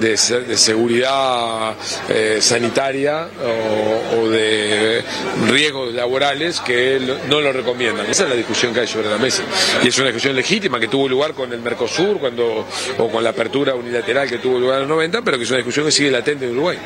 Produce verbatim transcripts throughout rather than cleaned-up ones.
de, de seguridad eh, sanitaria o, o de riesgos laborales que no lo recomiendan. Esa es la discusión que hay sobre la mesa. Y es una discusión legítima que tuvo lugar con el Mercosur cuando, o con la apertura unilateral que tuvo lugar en los noventa, pero que es una discusión que sigue latente en Uruguay.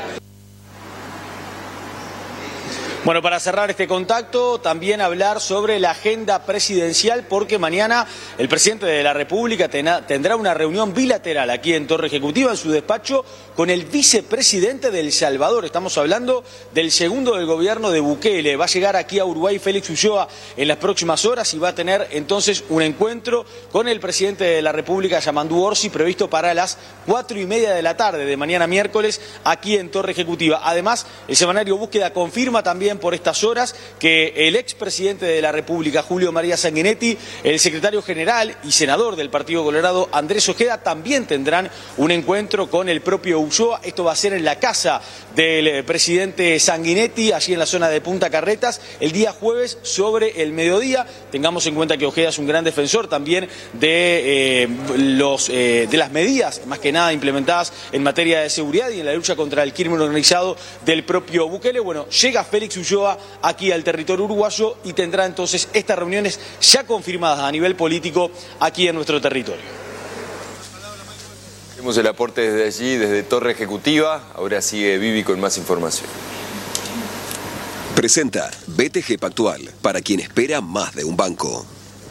Bueno, para cerrar este contacto, también hablar sobre la agenda presidencial, porque mañana el presidente de la República tendrá una reunión bilateral aquí en Torre Ejecutiva, en su despacho, con el vicepresidente de El Salvador. Estamos hablando del segundo del gobierno de Bukele. Va a llegar aquí a Uruguay Félix Ulloa en las próximas horas y va a tener entonces un encuentro con el presidente de la República, Yamandu Orsi, previsto para las cuatro y media de la tarde de mañana miércoles aquí en Torre Ejecutiva. Además, el semanario Búsqueda confirma también por estas horas que el expresidente de la República, Julio María Sanguinetti, el secretario general y senador del Partido Colorado, Andrés Ojeda, también tendrán un encuentro con el propio Ulloa. Esto va a ser en la casa del presidente Sanguinetti, allí en la zona de Punta Carretas, el día jueves sobre el mediodía. Tengamos en cuenta que Ojeda es un gran defensor también de, eh, los, eh, de las medidas, más que nada implementadas en materia de seguridad y en la lucha contra el crimen organizado del propio Bukele. Bueno, llega Félix Ulloa aquí al territorio uruguayo y tendrá entonces estas reuniones ya confirmadas a nivel político aquí en nuestro territorio. Tenemos el aporte desde allí, desde Torre Ejecutiva. Ahora sigue Vivi con más información. Presenta B T G Pactual, para quien espera más de un banco.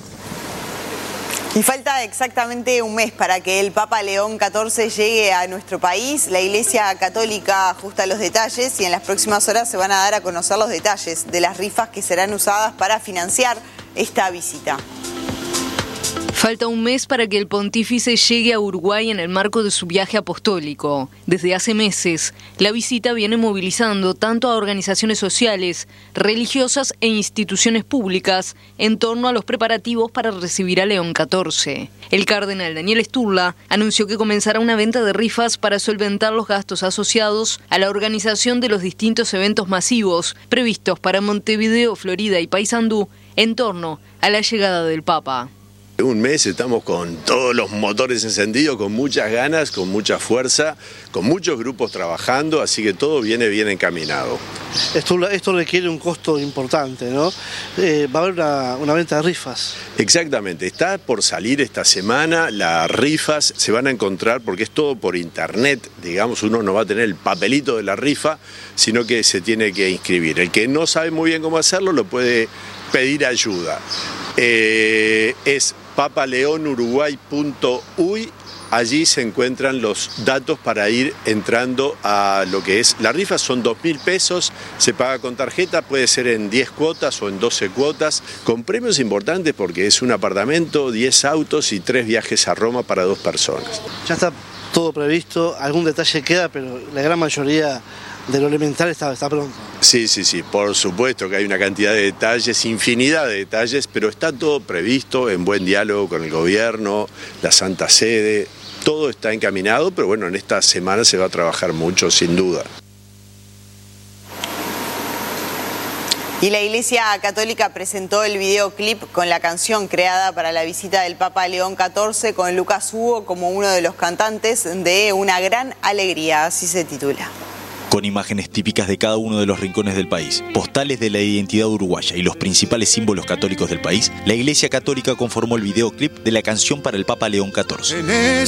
Y falta exactamente un mes para que el Papa León catorce llegue a nuestro país. La Iglesia Católica ajusta los detalles y en las próximas horas se van a dar a conocer los detalles de las rifas que serán usadas para financiar esta visita. Falta un mes para que el pontífice llegue a Uruguay en el marco de su viaje apostólico. Desde hace meses, la visita viene movilizando tanto a organizaciones sociales, religiosas e instituciones públicas en torno a los preparativos para recibir a León catorce. El cardenal Daniel Sturla anunció que comenzará una venta de rifas para solventar los gastos asociados a la organización de los distintos eventos masivos previstos para Montevideo, Florida y Paysandú en torno a la llegada del Papa. Un mes estamos con todos los motores encendidos, con muchas ganas, con mucha fuerza, con muchos grupos trabajando, así que todo viene bien encaminado. Esto, esto requiere un costo importante, ¿no? Eh, va a haber una, una venta de rifas. Exactamente, está por salir esta semana, las rifas se van a encontrar porque es todo por internet, digamos, uno no va a tener el papelito de la rifa, sino que se tiene que inscribir. El que no sabe muy bien cómo hacerlo lo puede pedir ayuda. Eh, es papaleonuruguay punto uy, allí se encuentran los datos para ir entrando a lo que es la rifa. Son dos mil pesos, se paga con tarjeta, puede ser en diez cuotas o en doce cuotas, con premios importantes porque es un apartamento, diez autos y tres viajes a Roma para dos personas. Ya está todo previsto, algún detalle queda, pero la gran mayoría de lo elemental está, está pronto. Sí, sí, sí, por supuesto que hay una cantidad de detalles, infinidad de detalles, pero está todo previsto en buen diálogo con el gobierno, la Santa Sede, todo está encaminado, pero bueno, en esta semana se va a trabajar mucho, sin duda. Y la Iglesia Católica presentó el videoclip con la canción creada para la visita del Papa León catorce con Lucas Hugo como uno de los cantantes de Una Gran Alegría, así se titula. Con imágenes típicas de cada uno de los rincones del país, postales de la identidad uruguaya y los principales símbolos católicos del país, la Iglesia Católica conformó el videoclip de la canción para el Papa León catorce.